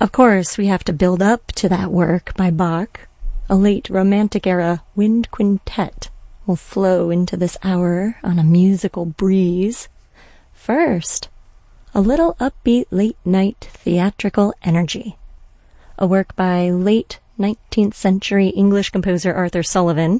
Of course, we have to build up to that work by Bach. A late Romantic-era wind quintet will flow into this hour on a musical breeze. First, a little upbeat late-night theatrical energy. A work by late 19th century English composer Arthur Sullivan,